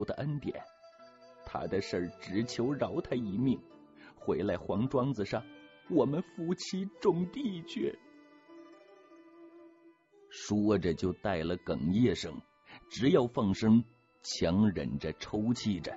的恩典，他的事儿只求饶他一命，回来黄庄子上，我们夫妻种地去。说着就带了哽咽声，只要放声，强忍着抽泣着。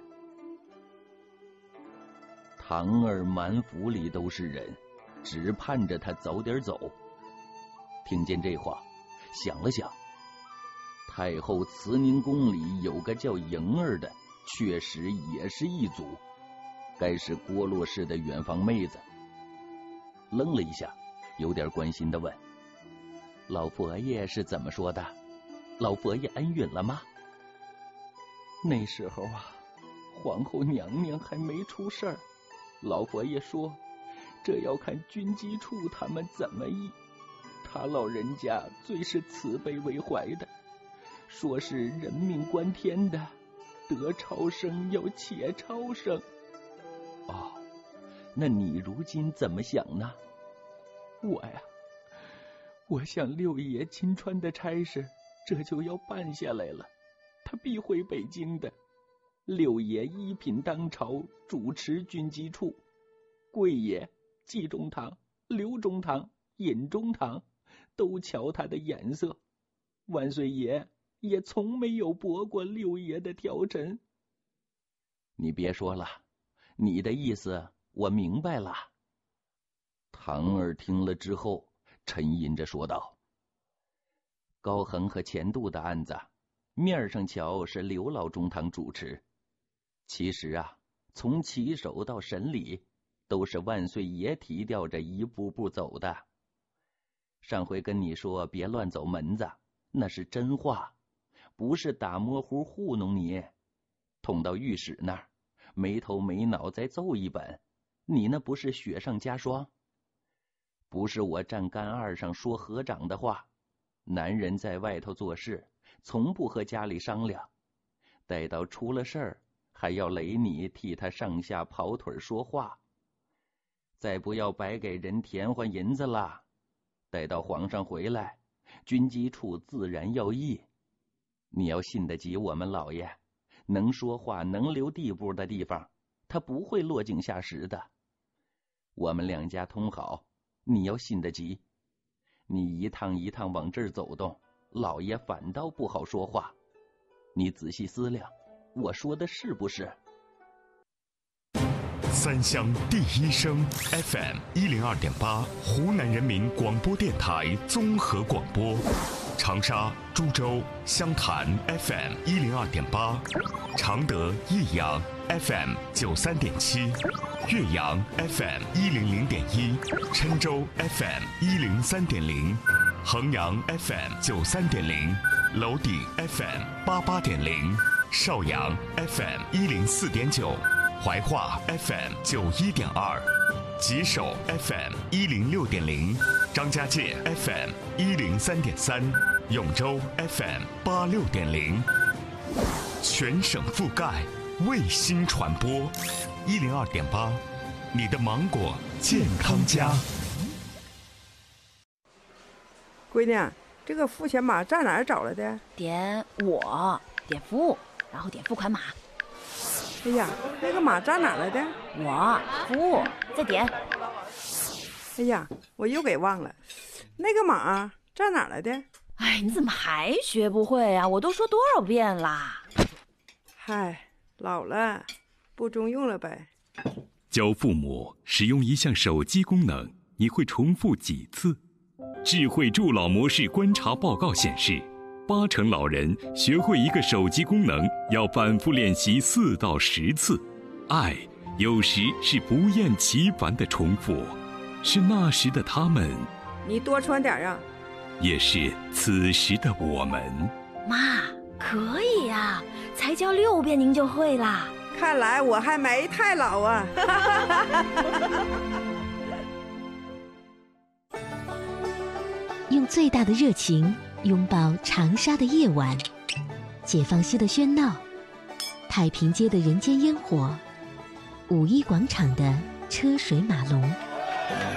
堂儿满府里都是人，只盼着他早点走。听见这话，想了想，太后慈宁宫里有个叫莹儿的，确实也是一族，该是郭洛氏的远房妹子。愣了一下，有点关心地问：老佛爷是怎么说的？老佛爷恩允了吗？那时候啊，皇后娘娘还没出事儿，老佛爷说这要看军机处他们怎么议。他老人家最是慈悲为怀的，说是人命关天的，得超生要且超生。哦，那你如今怎么想呢？我想六爷亲川的差事这就要办下来了，他必回北京的。六爷一品当朝，主持军机处，贵爷、季中堂、刘中堂、尹中堂都瞧他的眼色，万岁爷也从没有驳过六爷的调陈。你别说了，你的意思我明白了。堂儿听了之后沉吟着说道：高恒和钱度的案子，面上瞧是刘老中堂主持，其实啊，从起手到审理，都是万岁爷提调着一步步走的。上回跟你说别乱走门子，那是真话，不是打模糊糊弄你。捅到御史那儿，没头没脑再奏一本，你那不是雪上加霜？不是我站干二上说合掌的话，男人在外头做事，从不和家里商量，待到出了事儿，还要雷你替他上下跑腿说话。再不要白给人填换银子了，待到皇上回来，军机处自然要议。你要信得及我们老爷，能说话能留地步的地方，他不会落井下石的。我们两家通好，你要信得及。你一趟一趟往这儿走动，老爷反倒不好说话。你仔细思量，我说的是不是？ 三湘第一声 FM 102.8，湖南人民广播电台综合广播。长沙、株洲、湘潭 FM 102.8，常德、益阳 FM 93.7，岳阳 FM 100.1，郴州 FM 103.0，衡阳 FM 93.0，娄底 FM 88.0，邵阳 FM 104.9，怀化 FM 91.2，吉首 FM 106.0，张家界 FM 103.3，永州 FM 86.0，全省覆盖，卫星传播102.8，你的芒果健康家。 闺女，这个付钱码在哪儿找来的？ 点我，点服务，然后点付款码。 哎呀，那个码在哪儿来的？ 我服务，再点。 哎呀，我又给忘了，那个码在哪儿来的？ 哎，你怎么还学不会啊？我都说多少遍啦！ 嗨，老了，不中用了呗。 教父母使用一项手机功能，你会重复几次？智慧助老模式观察报告显示，80%老人学会一个手机功能要反复练习4到10次。爱有时是不厌其烦的重复，是那时的他们， 你多穿点啊。 也是此时的我们。 妈，可以呀，才教6遍您就会啦。 看来我还没太老啊。 用最大的热情拥抱长沙的夜晚，解放西的喧闹，太平街的人间烟火，5一广场的车水马龙。